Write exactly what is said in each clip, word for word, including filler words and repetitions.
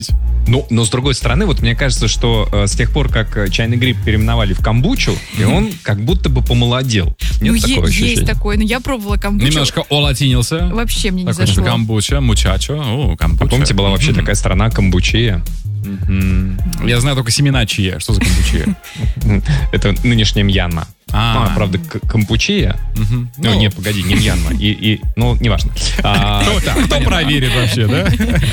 Ну, но с другой стороны, вот мне кажется, что э, с тех пор, как чайный гриб переименовали в камбучу, и он как будто бы помолодел. Нет ну, такого е- ощущения? Есть такое, но я пробовала камбучу. Немножко олатинился. Вообще мне не Такой зашло. камбуча, мучачо. О, камбуча. А помните, была вообще такая страна Камбучия? Я знаю только семена чия. Что за камбучия? Это нынешняя Мьянма. А. А, правда, к- Кампучия. Мгм. Ну, не, погоди, не Мьянма. И, и, ну, неважно. А, Кто, кто проверит вообще, да?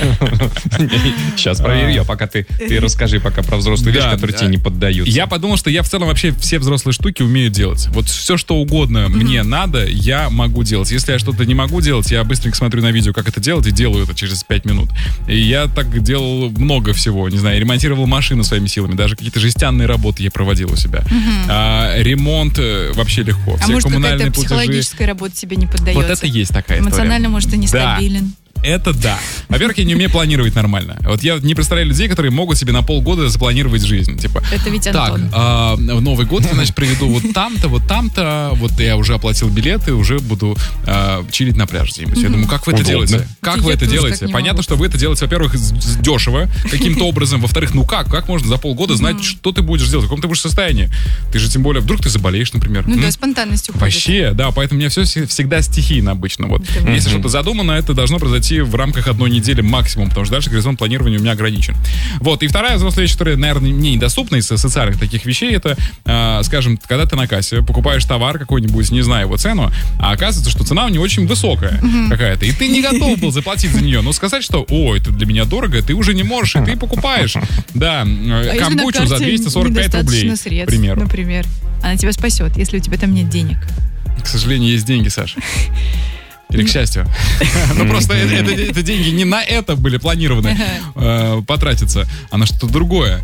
Сейчас проверю я, пока ты, ты расскажи пока про взрослые Да, вещи, которые да. тебе не поддаются. Я подумал, что я в целом вообще все взрослые штуки умею делать. Вот все, что угодно мне надо, я могу делать. Если я что-то не могу делать, я быстренько смотрю на видео, как это делать, и делаю это через пять минут. И я так делал много всего. Не знаю, ремонтировал машину своими силами. Даже какие-то жестянные работы я проводил у себя. А, ремонт э, вообще легко. А Все может, коммунальные какая-то платежи. психологическая работа тебе не поддается? Вот это есть такая история. Эмоционально, может, ты Да. нестабилен. Это да. Во-первых, я не умею планировать нормально. Вот я не представляю людей, которые могут себе на полгода запланировать жизнь. Типа, Это ведь так, Антон. а, в Новый год я, значит, проведу вот там-то, вот там-то. Вот я уже оплатил билеты, уже буду а, чилить на пляже где-нибудь. Я думаю, как вы это Удобно. делаете? Как Я вы это тоже делаете? так не Понятно, могу. что вы это делаете, во-первых, с- с- дешево, каким-то образом. Во-вторых, ну как? Как можно за полгода знать, что ты будешь делать, в каком ты будешь состоянии? Ты же тем более, вдруг ты заболеешь, например. Ну М? да, спонтанность уходит. Вообще, да, поэтому у меня все всегда стихийно обычно. Вот. Это Если что-то задумано, это должно произойти в рамках одной недели максимум, потому что дальше горизонт планирования у меня ограничен. Вот, и вторая взрослая вещь, которая, наверное, мне недоступна из социальных таких вещей, это, э, скажем, когда ты на кассе покупаешь товар какой-нибудь, не знаю его цену, а оказывается, что цена у него очень высокая какая-то, и ты не готов был заплатить за нее, но сказать, что, о, это для меня дорого, ты уже не можешь, и ты покупаешь, да, э, А если на камбучу за карте двести сорок пять рублей, недостаточно к средств, примеру. например. Она тебя спасет, если у тебя там нет денег. К сожалению, есть деньги, Саша. Или к счастью. Ну, просто это, это- это деньги не на это были планированы э, потратиться, а на что-то другое.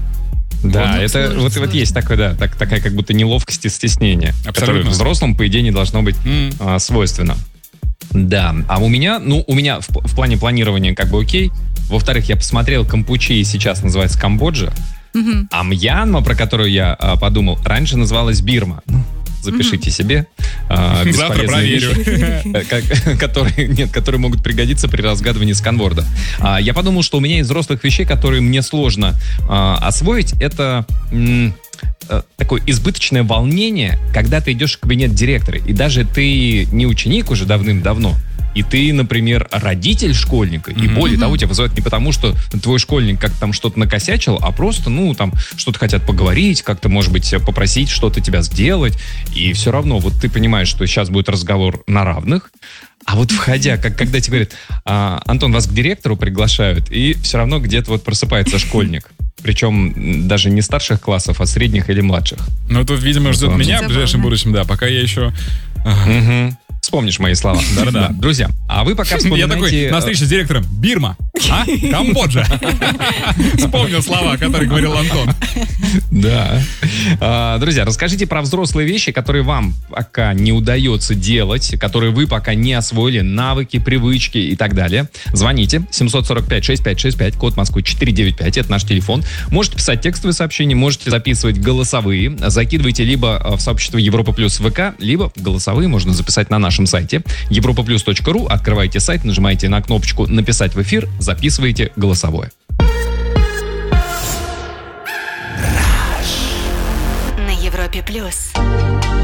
Да, Вот, это сложно, вот, вот сложно. есть такое, да, так, такая как будто неловкость и стеснение, которое Абсолютно. взрослому, по идее, не должно быть М. а, свойственно. Да, а у меня, ну, у меня в, в плане планирования как бы окей. Во-вторых, я посмотрел, Кампучия сейчас называется Камбоджа, Мгм. а Мьянма, про которую я а, подумал, раньше называлась Бирма. Ну, запишите себе. а, Завтра бесполезные проверю. вещи, э, как- которые, нет, которые могут пригодиться при разгадывании сканворда. А, Я подумал, что у меня из взрослых вещей, которые мне сложно а, освоить, это м, э, такое избыточное волнение, когда ты идешь в кабинет директора, и даже ты не ученик уже давным-давно, и ты, например, родитель школьника, и Мгм. более того, тебя вызывают не потому, что твой школьник как-то там что-то накосячил, а просто, ну, там, что-то хотят поговорить, как-то, может быть, попросить что-то тебя сделать, и все равно, вот ты понимаешь, что сейчас будет разговор на равных, а вот входя, как когда тебе говорят, «А, Антон, вас к директору приглашают», и все равно где-то вот просыпается школьник. Причем м, даже не старших классов, а средних или младших. Ну, тут, видимо, ждет Забавно. меня в ближайшем Забавно. будущем, да, пока я еще... Ага. Мгм. Вспомнишь мои слова. Да-да-да. Друзья, а вы пока Я вспоминайте... такой, на встрече с директором, Бирма, а? Камбоджа. Вспомнил слова, которые говорил Антон. Да. А, Друзья, расскажите про взрослые вещи, которые вам пока не удается делать, которые вы пока не освоили, навыки, привычки и так далее. Звоните семь сорок пять шестьдесят пять шестьдесят пять, код Москвы четыреста девяносто пять, это наш телефон. Можете писать текстовые сообщения, можете записывать голосовые. Закидывайте либо в сообщество Европа Плюс в ВК, либо голосовые можно записать на нашем сайте европа плюс точка ру. Открываете сайт, нажимаете на кнопочку «Написать в эфир», записываете голосовое. На Европе плюс.